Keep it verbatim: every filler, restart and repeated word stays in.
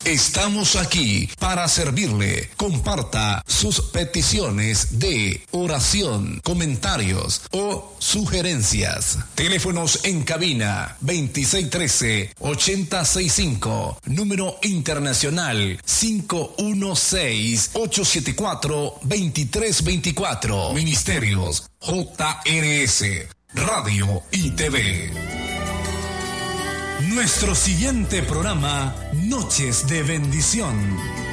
Estamos aquí para servirle. Comparta sus peticiones de oración, comentarios o sugerencias. Teléfonos en cabina veintiséis trece, ochenta sesenta y cinco. Número internacional cinco uno seis, ocho siete cuatro, dos tres dos cuatro. Ministerios J R S, Radio y T V. Nuestro siguiente programa, Noches de Bendición.